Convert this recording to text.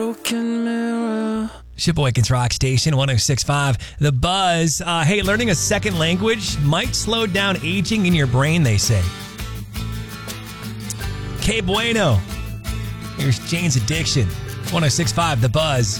Broken mirror. Sheboygan's Rock Station 106.5. The Buzz. Hey, learning a second language might slow down aging in your brain, they say. Que bueno. Here's Jane's Addiction. 106.5. The Buzz.